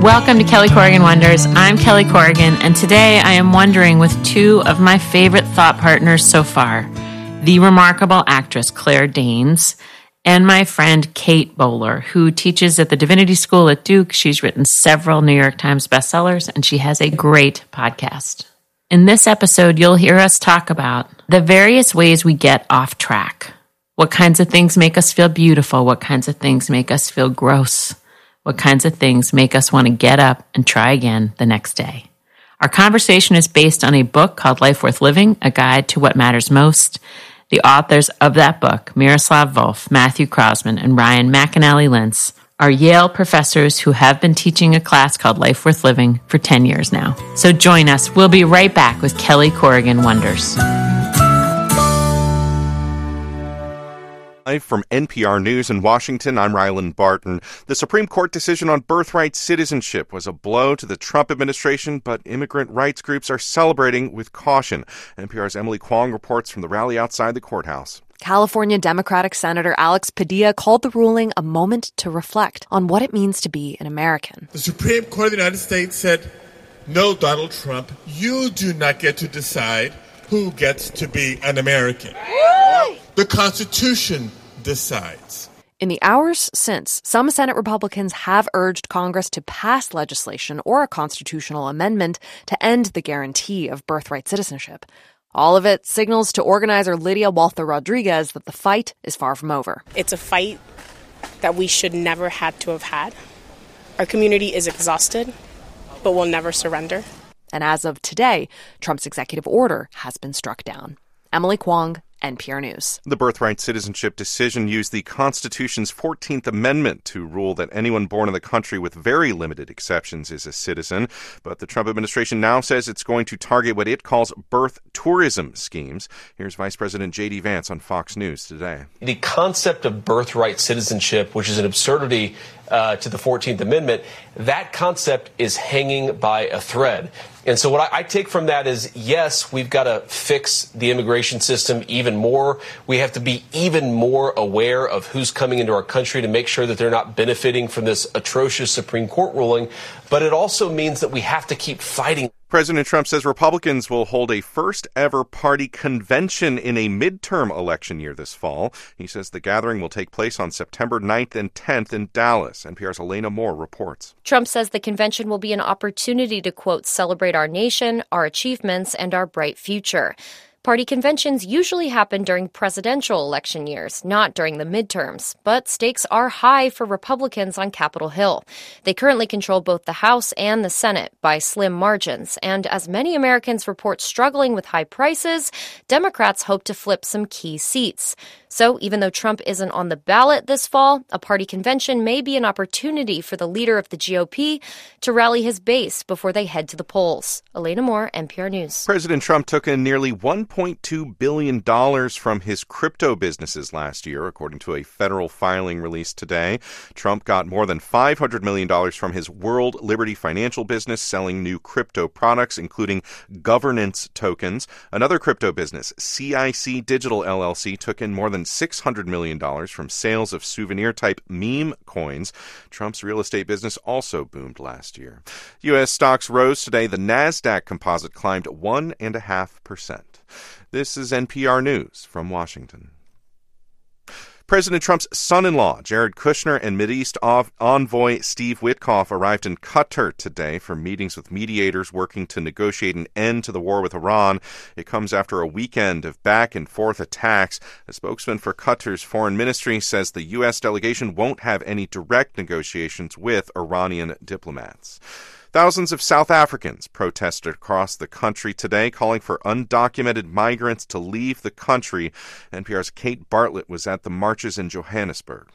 Welcome to Kelly Corrigan Wonders. I'm Kelly Corrigan, and today I am wondering with two of my favorite thought partners so far, the remarkable actress Claire Danes and my friend Kate Bowler, who teaches at the Divinity School at Duke. She's written several New York Times bestsellers, and she has a great podcast. In this episode, you'll hear us talk about the various ways we get off track. What kinds of things make us feel beautiful? What kinds of things make us feel gross? What kinds of things make us want to get up and try again the next day? Our conversation is based on a book called Life Worth Living, A Guide to What Matters Most. The authors of that book, Miroslav Volf, Matthew Crossman, and Ryan McAnally-Lentz, are Yale professors who have been teaching a class called Life Worth Living for 10 years now. So join us. We'll be right back with Kelly Corrigan Wonders. Live from NPR News in Washington, I'm Rylan Barton. The Supreme Court decision on birthright citizenship was a blow to the Trump administration, but immigrant rights groups are celebrating with caution. NPR's Emily Kwong reports from the rally outside the courthouse. California Democratic Senator Alex Padilla called the ruling a moment to reflect on what it means to be an American. The Supreme Court of the United States said, "No, Donald Trump, you do not get to decide who gets to be an American. The Constitution decides." In the hours since, some Senate Republicans have urged Congress to pass legislation or a constitutional amendment to end the guarantee of birthright citizenship. All of it signals to organizer Lydia Walther Rodriguez that the fight is far from over. It's a fight that we should never had to have had. Our community is exhausted, but will never surrender. And as of today, Trump's executive order has been struck down. Emily Kwong, NPR News. The birthright citizenship decision used the Constitution's 14th Amendment to rule that anyone born in the country with very limited exceptions is a citizen. But the Trump administration now says it's going to target what it calls birth tourism schemes. Here's Vice President J.D. Vance on Fox News today. The concept of birthright citizenship, which is an absurdity to the 14th Amendment, that concept is hanging by a thread. And so what I take from that is, yes, we've got to fix the immigration system even more. We have to be even more aware of who's coming into our country to make sure that they're not benefiting from this atrocious Supreme Court ruling. But it also means that we have to keep fighting. President Trump says Republicans will hold a first-ever party convention in a midterm election year this fall. He says the gathering will take place on September 9th and 10th in Dallas. NPR's Elena Moore reports. Trump says the convention will be an opportunity to, quote, celebrate our nation, our achievements, and our bright future. Party conventions usually happen during presidential election years, not during the midterms. But stakes are high for Republicans on Capitol Hill. They currently control both the House and the Senate by slim margins. And as many Americans report struggling with high prices, Democrats hope to flip some key seats. So even though Trump isn't on the ballot this fall, a party convention may be an opportunity for the leader of the GOP to rally his base before they head to the polls. Elena Moore, NPR News. President Trump took in nearly $1.2 billion from his crypto businesses last year, according to a federal filing released today. Trump got more than $500 million from his World Liberty Financial business, selling new crypto products, including governance tokens. Another crypto business, CIC Digital LLC, took in more than $600 million from sales of souvenir-type meme coins. Trump's real estate business also boomed last year. U.S. stocks rose today. The NASDAQ composite climbed 1.5%. This is NPR News from Washington. President Trump's son-in-law, Jared Kushner, and Mideast envoy Steve Witkoff arrived in Qatar today for meetings with mediators working to negotiate an end to the war with Iran. It comes after a weekend of back-and-forth attacks. A spokesman for Qatar's foreign ministry says the U.S. delegation won't have any direct negotiations with Iranian diplomats. Thousands of South Africans protested across the country today, calling for undocumented migrants to leave the country. NPR's Kate Bartlett was at the marches in Johannesburg.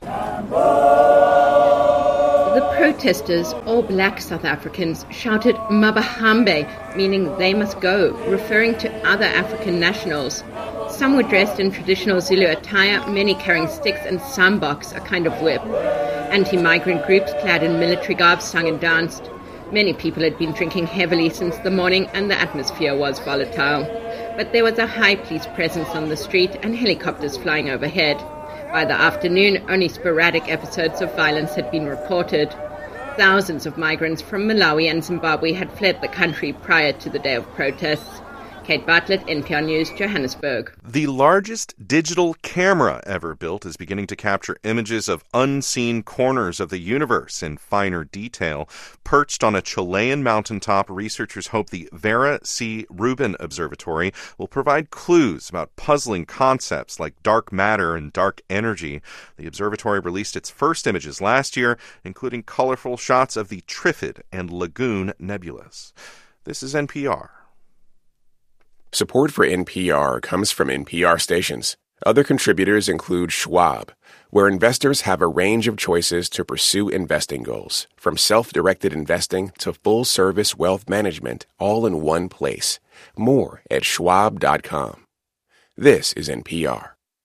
The protesters, all black South Africans, shouted Mabahambe, meaning they must go, referring to other African nationals. Some were dressed in traditional Zulu attire, many carrying sticks and sambok, a kind of whip. Anti-migrant groups clad in military garb sung and danced. Many people had been drinking heavily since the morning and the atmosphere was volatile. But there was a high police presence on the street and helicopters flying overhead. By the afternoon, only sporadic episodes of violence had been reported. Thousands of migrants from Malawi and Zimbabwe had fled the country prior to the day of protests. Kate Bartlett, NPR News, Johannesburg. The largest digital camera ever built is beginning to capture images of unseen corners of the universe in finer detail. Perched on a Chilean mountaintop, researchers hope the Vera C. Rubin Observatory will provide clues about puzzling concepts like dark matter and dark energy. The observatory released its first images last year, including colorful shots of the Trifid and Lagoon nebulas. This is NPR. Support for NPR comes from NPR stations. Other contributors include Schwab, where investors have a range of choices to pursue investing goals, from self-directed investing to full-service wealth management, all in one place. More at schwab.com. This is NPR.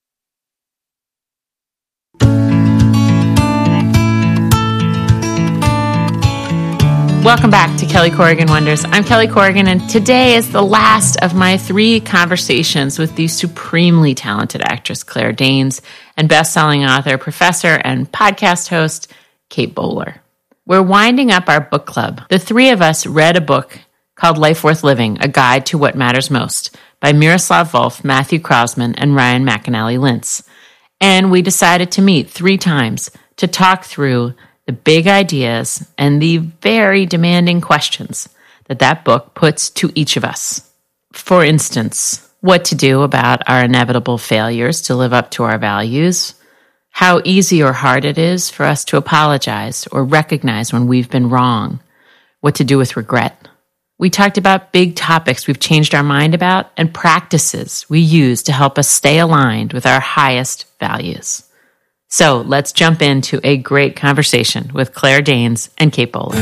Welcome back to Kelly Corrigan Wonders. I'm Kelly Corrigan, and today is the last of my 3 conversations with the supremely talented actress Claire Danes and best-selling author, professor, and podcast host Kate Bowler. We're winding up our book club. The 3 of us read a book called Life Worth Living, A Guide to What Matters Most by Miroslav Volf, Matthew Krausman, and Ryan McAnally Lintz. And we decided to meet 3 times to talk through the big ideas and the very demanding questions that book puts to each of us. For instance, what to do about our inevitable failures to live up to our values, how easy or hard it is for us to apologize or recognize when we've been wrong, what to do with regret. We talked about big topics we've changed our mind about and practices we use to help us stay aligned with our highest values. So let's jump into a great conversation with Claire Danes and Kate Bowler.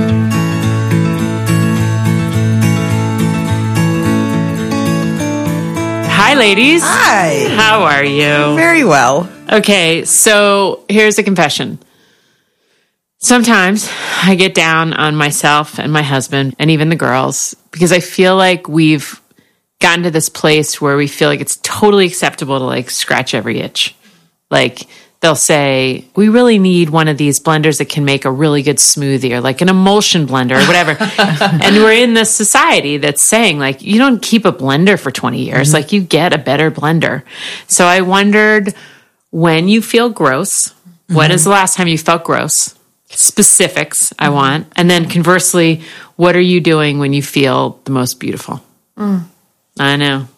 Hi, ladies. Hi. How are you? Very well. Okay, so here's a confession. Sometimes I get down on myself and my husband and even the girls because I feel like we've gotten to this place where we feel like it's totally acceptable to scratch every itch. They'll say, we really need one of these blenders that can make a really good smoothie, or an emulsion blender or whatever. And we're in this society that's saying, you don't keep a blender for 20 years. Mm-hmm. You get a better blender. So I wondered, when you feel gross, when is the last time you felt gross? Specifics I want. And then conversely, what are you doing when you feel the most beautiful? I know.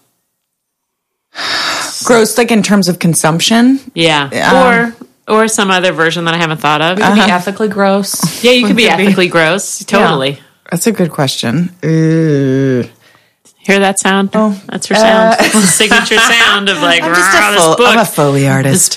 Gross, in terms of consumption? Yeah. Or some other version that I haven't thought of. You could be ethically gross. Yeah, you could be ethically gross. Totally. Yeah. That's a good question. Hear that sound? Oh. That's her sound. Signature sound of this book. I'm a Foley artist.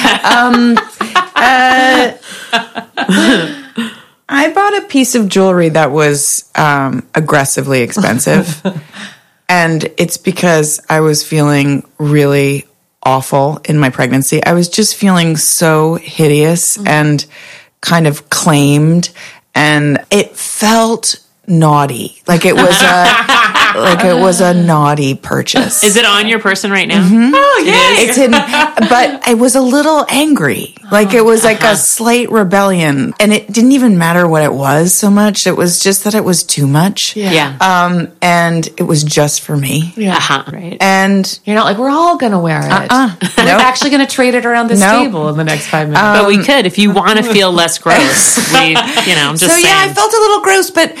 I bought a piece of jewelry that was aggressively expensive. And it's because I was feeling really awful in my pregnancy. I was just feeling so hideous and kind of claimed, and it felt naughty. It was a naughty purchase. Is it on your person right now? Mm-hmm. Oh, yeah. It's hidden, but I was a little angry. It was a slight rebellion, and it didn't even matter what it was so much. It was just that it was too much. Yeah. And it was just for me. Yeah. Right. And you're not we're all going to wear it. We're actually going to trade it around this table in the next 5 minutes. But we could, if you want to feel less gross. I'm just saying. Yeah, I felt a little gross, but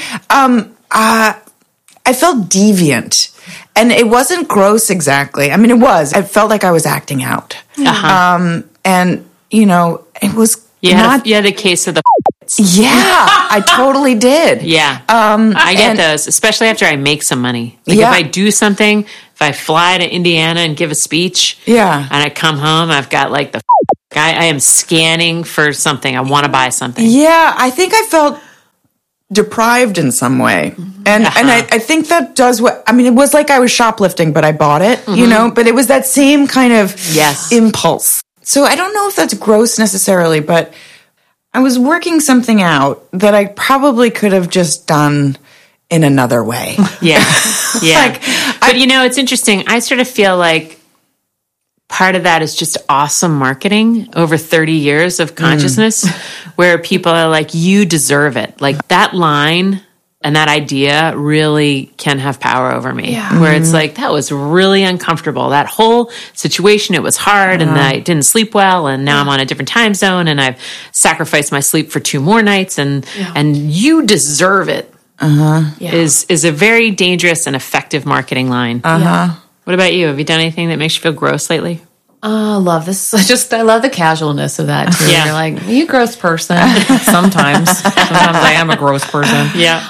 I felt deviant. And it wasn't gross exactly. I mean, it was. I felt like I was acting out. And, it was you had a case of the Yeah, I totally did. Yeah. I get those, especially after I make some money. If I do something, if I fly to Indiana and give a speech, and I come home, I've got I am scanning for something. I want to buy something. Yeah, I think I felt deprived in some way. And I think that does it was like I was shoplifting, but I bought it, but it was that same kind of impulse. So I don't know if that's gross necessarily, but I was working something out that I probably could have just done in another way. Yeah. Yeah. But it's interesting. I sort of feel like part of that is just awesome marketing over 30 years of consciousness where people are like, you deserve it. Like that line and that idea really can have power over me, where it's like, that was really uncomfortable. That whole situation, it was hard and I didn't sleep well and now I'm on a different time zone and I've sacrificed my sleep for 2 more nights and you deserve it is a very dangerous and effective marketing line. What about you? Have you done anything that makes you feel gross lately? I love this. I love the casualness of that too. Yeah. You're like, are you a gross person? Sometimes I am a gross person. Yeah.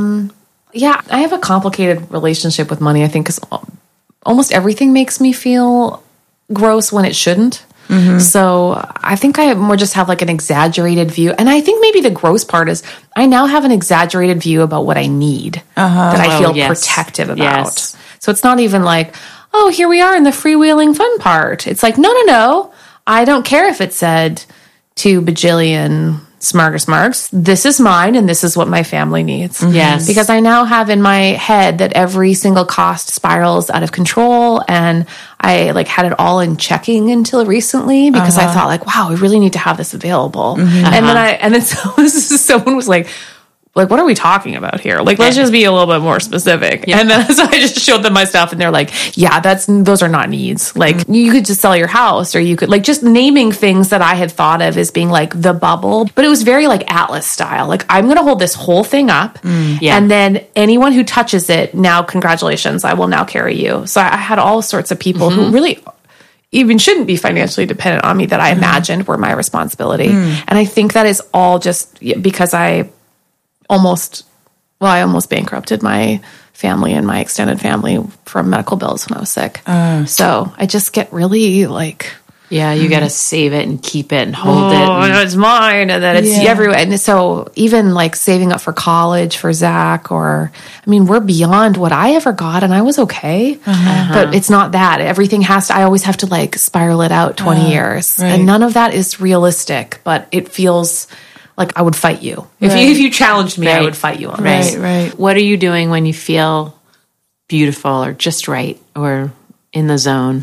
I have a complicated relationship with money, I think, because almost everything makes me feel gross when it shouldn't. So I think I more just have like an exaggerated view. And I think maybe the gross part is I now have an exaggerated view about what I need that I feel protective about. So it's not even like, oh, here we are in the freewheeling fun part. It's like, no. I don't care if it said 2 bajillion smargs. This is mine and this is what my family needs. Yes. Because I now have in my head that every single cost spirals out of control, and I like had it all in checking until recently because I thought like, wow, we really need to have this available. And then someone was like, what are we talking about here? Like, let's just be a little bit more specific. Yeah. And then so I just showed them my stuff and they're like, yeah, those are not needs. Like you could just sell your house, or you could like just naming things that I had thought of as being like the bubble, but it was very like Atlas style. Like I'm going to hold this whole thing up and then anyone who touches it, now congratulations, I will now carry you. So I had all sorts of people who really even shouldn't be financially dependent on me that I imagined were my responsibility. And I think that is all just because I almost bankrupted my family and my extended family from medical bills when I was sick. So I just get really like... Yeah, you got to save it and keep it and hold it. And it's mine, and then it's everywhere. And so even like saving up for college for Zach, or, I mean, we're beyond what I ever got, and I was okay. But it's not that. Everything I always have to like spiral it out 20 years. Right. And none of that is realistic, but it feels... like I would fight you. If you challenged me, I would fight you on this. Right. What are you doing when you feel beautiful or just right or in the zone?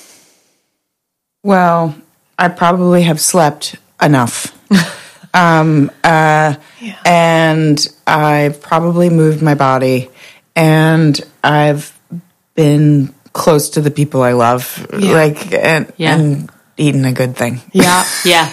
Well, I probably have slept enough. And I've probably moved my body, and I've been close to the people I love, and eaten a good thing. Yeah.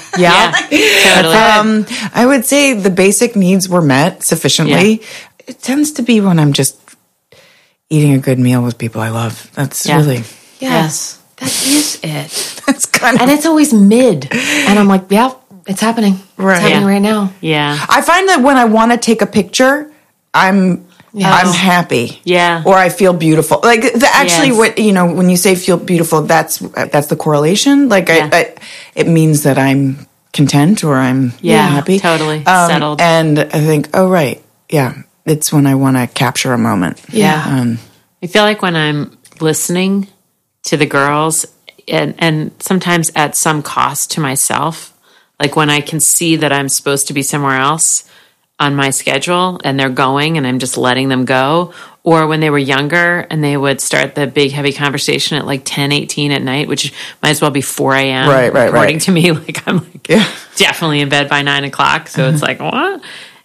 Totally. I would say the basic needs were met sufficiently. It tends to be when I'm just eating a good meal with people I love. That's really... Yes. That is it. That's kind of... And it's always mid. And I'm like, it's happening. Right. It's happening right now. Yeah. I find that when I want to take a picture, I'm happy. Yeah. Or I feel beautiful. Like what, when you say feel beautiful, that's the correlation. Like it means that I'm content or I'm happy. Totally. Settled. And I think, oh, right. Yeah. It's when I want to capture a moment. Yeah. I feel like when I'm listening to the girls and sometimes at some cost to myself, like when I can see that I'm supposed to be somewhere else on my schedule and they're going and I'm just letting them go, or when they were younger and they would start the big heavy conversation at like 10-18 at night, which might as well be 4 a.m. Right. According to me, like I'm like definitely in bed by 9 o'clock. So it's like, what?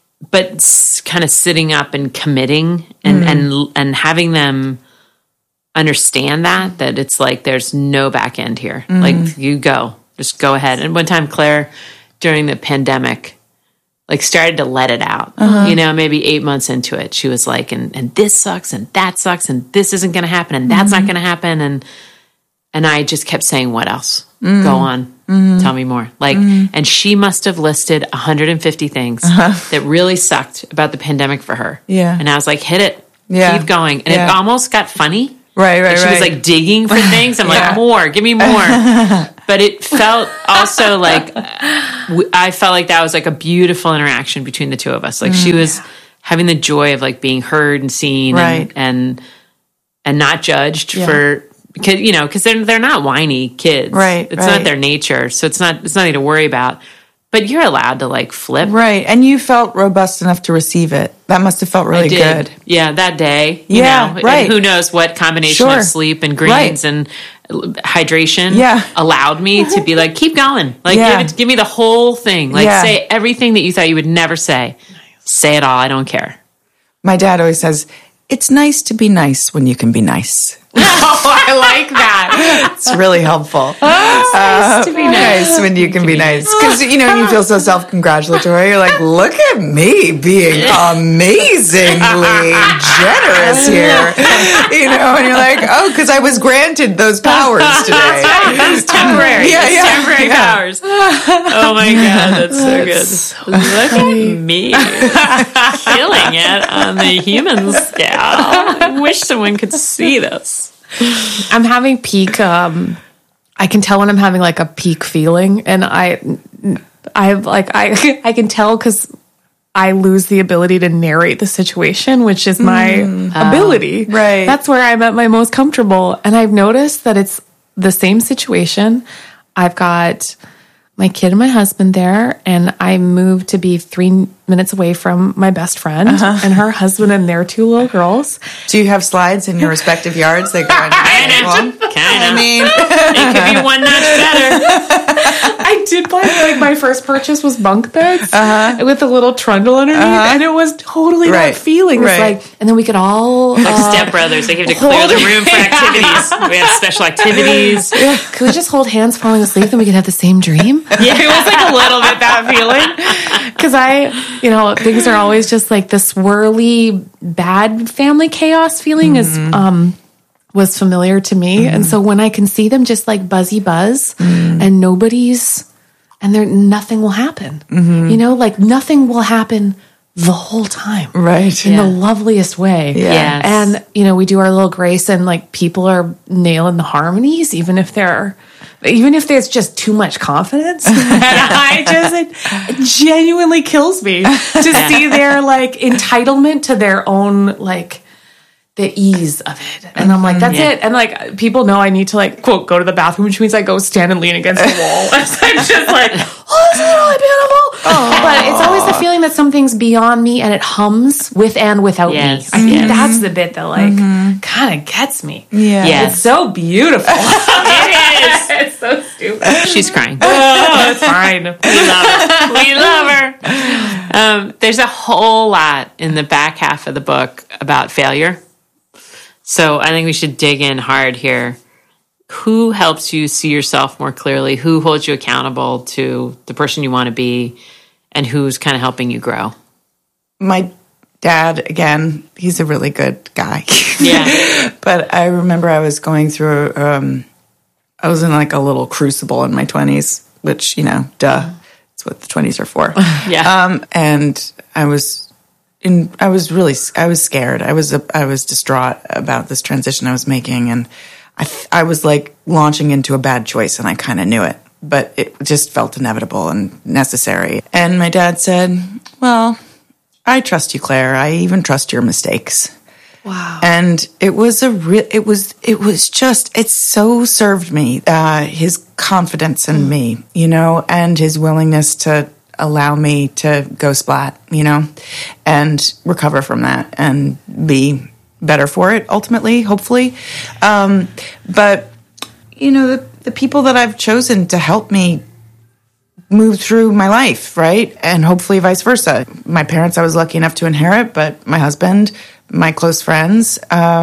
But kind of sitting up and committing and having them understand that it's like there's no back end here. Like you just go ahead. And one time Claire during the pandemic like started to let it out, maybe 8 months into it. She was like, and this sucks and that sucks and this isn't going to happen and that's not going to happen. And I just kept saying, what else? Go on. Tell me more. Like, and she must have listed 150 things that really sucked about the pandemic for her. Yeah. And I was like, hit it. Yeah. Keep going. And it almost got funny. Right. She was like digging for things. I'm like, more, give me more. But it felt also like, I felt like that was like a beautiful interaction between the two of us. Like she was having the joy of like being heard and seen and not judged for, because they're not whiny kids. Right. It's not their nature. So it's nothing to worry about. But you're allowed to like flip. Right. And you felt robust enough to receive it. That must have felt really good. Yeah, that day. Right. And who knows what combination of sleep and greens and hydration Yeah. allowed me to be like, keep going. Like, give me the whole thing. Like, say everything that you thought you would never say. Say it all. I don't care. My dad always says, it's nice to be nice when you can be nice. I like that. It's really helpful. It's nice to be nice when you can be nice. Because, you know, you feel so self-congratulatory. You're like, look at me being amazingly generous here. You know, and you're like, oh, because I was granted those powers today. It's temporary. Temporary powers. Oh my God, that's so good. Look at me. Killing it on the human scale. I wish someone could see this. I'm having peak. I can tell when I'm having like a peak feeling, and I can tell because I lose the ability to narrate the situation, which is my ability. Right. That's where I'm at my most comfortable, and I've noticed that it's the same situation. I've got my kid and my husband there, and I moved to be 3 minutes away from my best friend and her husband and their 2 little girls. Do you have slides in your respective yards that go Kind of. I mean, it could be one notch better. I did buy, like, my first purchase was bunk beds with a little trundle underneath, and it was totally that feeling. It's like, and then we could all like Step Brothers. They have to clear the room for activities. We have special activities. Could we just hold hands falling asleep and we could have the same dream? Yeah, it was like a little bit that feeling. Because things are always just like the swirly, bad family chaos feeling was familiar to me. And so when I can see them just like buzzy buzz and nothing will happen, you know, like nothing will happen the whole time. Right. In the loveliest way. Yes. And, you know, we do our little grace and like people are nailing the harmonies, even if there's just too much confidence. It genuinely kills me to see their like entitlement to their own like the ease of it. And I'm like, that's it. And like people know I need to like quote go to the bathroom, which means I go stand and lean against the wall. I'm just like, oh, this is really beautiful. But it's always the feeling that something's beyond me and it hums with and without me. I think that's the bit that like kind of gets me. Yeah. It's so beautiful. It is. It's so stupid. She's crying. Oh, it's fine. We love her. There's a whole lot in the back half of the book about failure. So I think we should dig in hard here. Who helps you see yourself more clearly? Who holds you accountable to the person you want to be? And who's kind of helping you grow? My dad, again, he's a really good guy. Yeah. But I remember I was going through, I was in like a little crucible in my 20s, which, you know, it's what the 20s are for. Yeah. And I was scared. I was distraught about this transition I was making, and I was like launching into a bad choice, and I kind of knew it, but it just felt inevitable and necessary. And my dad said, "Well, I trust you, Claire. I even trust your mistakes." Wow. And it so served me, his confidence in me, you know, and his willingness to allow me to go splat, you know, and recover from that and be better for it ultimately, hopefully. But, you know, the people that I've chosen to help me move through my life, right? And hopefully vice versa. My parents I was lucky enough to inherit, but my husband, my close friends,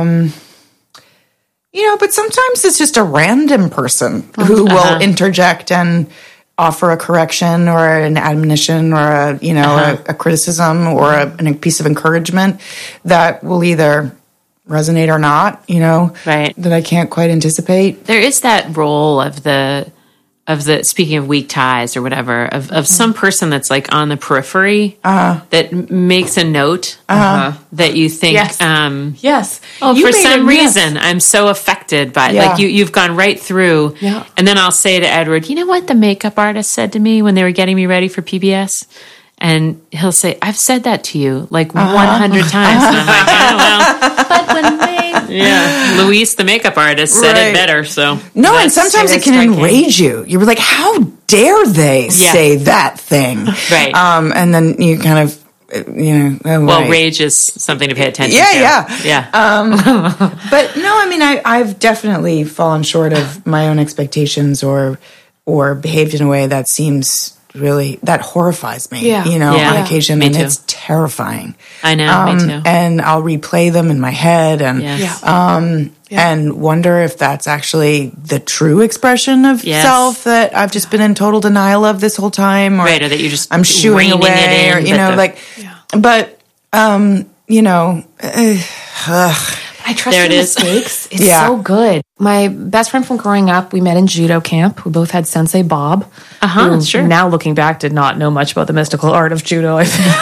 you know, but sometimes it's just a random person who will interject and offer a correction or an admonition or a criticism or a piece of encouragement that will either resonate or not, you know, right, that I can't quite anticipate. There is that role of the speaking of weak ties or whatever, of some person that's like on the periphery that makes a note that you think, yes. Oh, for some reason, I'm so affected by it. Like you've gone right through. Yeah. And then I'll say to Edward, you know what the makeup artist said to me when they were getting me ready for PBS? And he'll say, I've said that to you like 100 times. And I'm like, oh, well. But when Luis, the makeup artist, said it better. So no, and sometimes it can enrage you. You're like, how dare they say that thing? Right. And then you kind of Well, rage is something to pay attention to. Yeah. But no, I mean, I've definitely fallen short of my own expectations or behaved in a way that seems that horrifies me, on occasion. And it's terrifying. I know, me too. And I'll replay them in my head and wonder if that's actually the true expression of self that I've just been in total denial of this whole time. Or that you're just I'm shooing away, I trust your mistakes. It's so good. My best friend from growing up, we met in judo camp. We both had Sensei Bob. Who, sure. Now looking back, did not know much about the mystical art of judo, I think.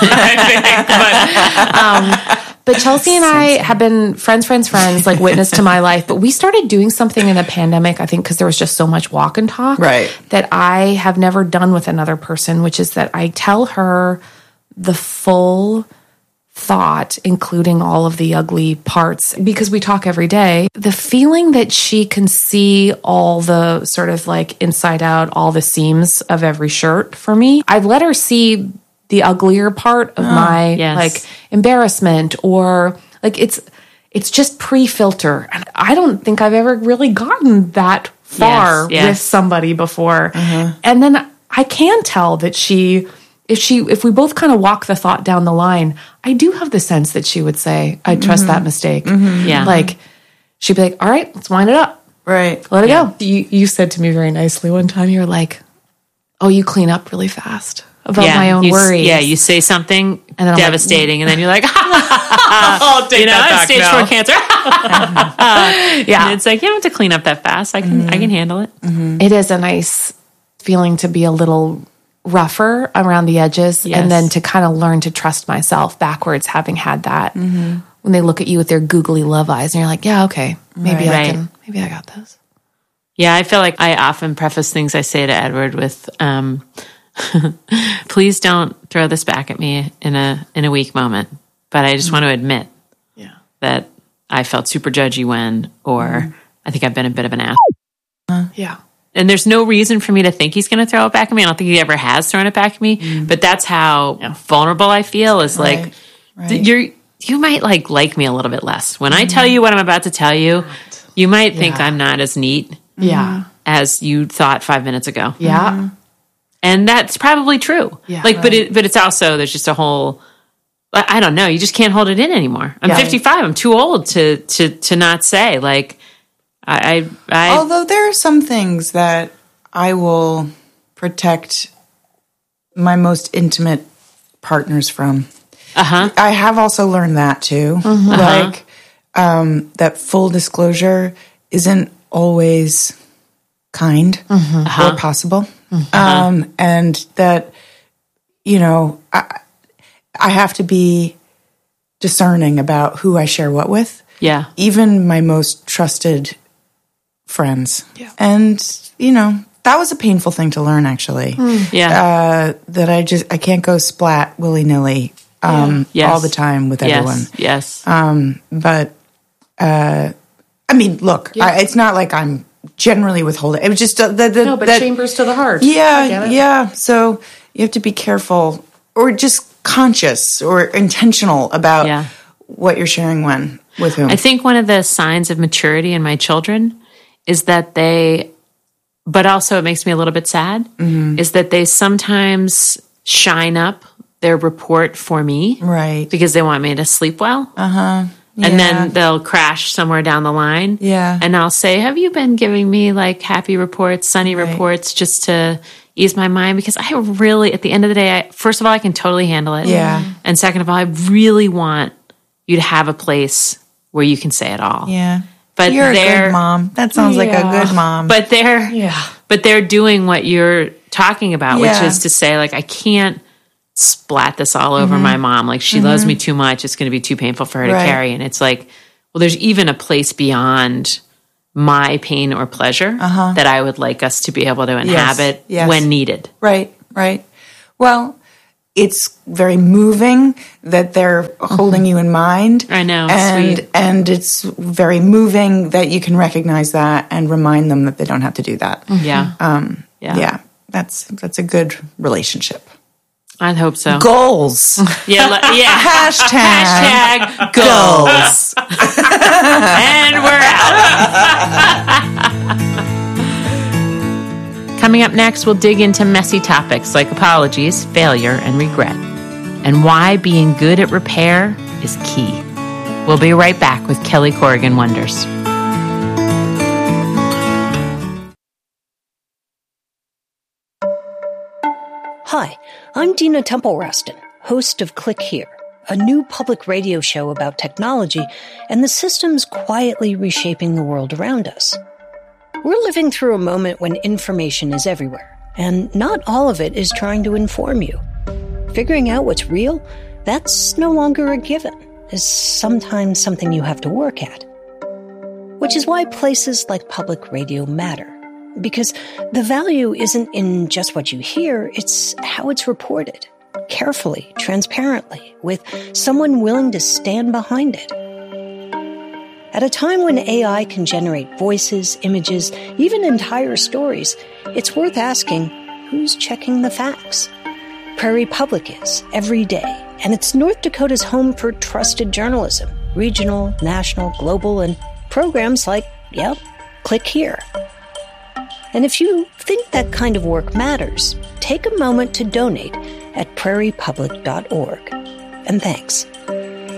But Chelsea and I have been friends, like witness to my life. But we started doing something in the pandemic, I think, because there was just so much walk and talk that I have never done with another person, which is that I tell her the full thought, including all of the ugly parts, because we talk every day. The feeling that she can see all the sort of like inside out, all the seams of every shirt for me. I've let her see the uglier part of my like embarrassment, or like it's just pre-filter. And I don't think I've ever really gotten that far with somebody before. And then I can tell that if we both kind of walk the thought down the line, I do have the sense that she would say, I trust that mistake. Yeah. Like, she'd be like, all right, let's wind it up. Right. Let it go. You said to me very nicely one time, you were like, oh, you clean up really fast about my own worries. Yeah, you say something devastating, and then you're like, I'll take that back stage 4 cancer. And it's like, you don't have to clean up that fast. I can handle it. It is a nice feeling to be a little rougher around the edges, and then to kind of learn to trust myself backwards, having had that. When they look at you with their googly love eyes, and you're like, yeah, okay, maybe I got this. Yeah, I feel like I often preface things I say to Edward with, please don't throw this back at me in a weak moment, but I just want to admit that I felt super judgy when, or I think I've been a bit of an ass. And there's no reason for me to think he's going to throw it back at me. I don't think he ever has thrown it back at me. But that's how vulnerable I feel. Is like you might like me a little bit less when I tell you what I'm about to tell you. You might think I'm not as neat, as you thought 5 minutes ago. And that's probably true. But it's also there's just a whole. I don't know. You just can't hold it in anymore. I'm 55. I'm too old to not say like. Although there are some things that I will protect my most intimate partners from. I have also learned that too. Like that full disclosure isn't always kind or possible. And that, I have to be discerning about who I share what with. Yeah. Even my most trusted friends. And, that was a painful thing to learn, actually. That I can't go splat willy-nilly all the time with everyone. But, I mean, look, it's not like I'm generally withholding. It was just chambers to the heart. So you have to be careful, or just conscious or intentional about what you're sharing when, with whom. I think one of the signs of maturity in my children is that but also it makes me a little bit sad, is that they sometimes shine up their report for me. Right. Because they want me to sleep well. And then they'll crash somewhere down the line. And I'll say, have you been giving me like happy reports, sunny reports, just to ease my mind? Because I really, at the end of the day, first of all, I can totally handle it. And second of all, I really want you to have a place where you can say it all. But you're a good mom. That sounds like a good mom. But they're doing what you're talking about, which is to say, like, I can't splat this all over my mom. Like, she loves me too much. It's going to be too painful for her to carry. And it's like, well, there's even a place beyond my pain or pleasure that I would like us to be able to inhabit when needed. Right. Well, it's very moving that they're holding you in mind. I know, sweet. And it's very moving that you can recognize that and remind them that they don't have to do that. Yeah. That's a good relationship. I'd hope so. Goals. Yeah. Hashtag goals. And we're out. Coming up next, we'll dig into messy topics like apologies, failure, and regret, and why being good at repair is key. We'll be right back with Kelly Corrigan Wonders. Hi, I'm Dina Temple-Raston, host of Click Here, a new public radio show about technology and the systems quietly reshaping the world around us. We're living through a moment when information is everywhere, and not all of it is trying to inform you. Figuring out what's real, that's no longer a given, is sometimes something you have to work at. Which is why places like public radio matter. Because the value isn't in just what you hear, it's how it's reported. Carefully, transparently, with someone willing to stand behind it. At a time when AI can generate voices, images, even entire stories, it's worth asking, who's checking the facts? Prairie Public is, every day, and it's North Dakota's home for trusted journalism, regional, national, global, and programs like, Click Here. And if you think that kind of work matters, take a moment to donate at prairiepublic.org. And thanks.